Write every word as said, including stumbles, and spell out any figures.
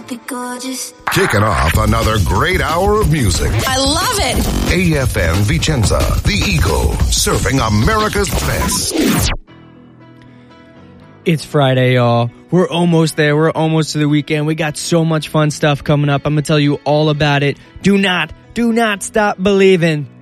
be gorgeous. Kicking off another great hour of music. I love it. A F M Vicenza, the Eagle, serving America's best. It's Friday, y'all. We're almost there. We're almost to the weekend. We got so much fun stuff coming up. I'm going to tell you all about it. Do not, do not stop believing.